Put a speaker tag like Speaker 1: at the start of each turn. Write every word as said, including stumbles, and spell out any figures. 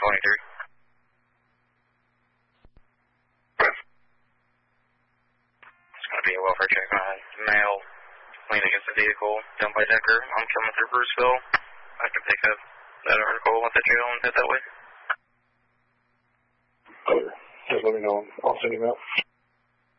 Speaker 1: twenty-three. It's going to be a welfare check on a male leaning against the vehicle down by Decker. I'm coming through Bruceville. I have to pick up that article at the jail and head that way.
Speaker 2: Okay. Just let me know. I'll send him out.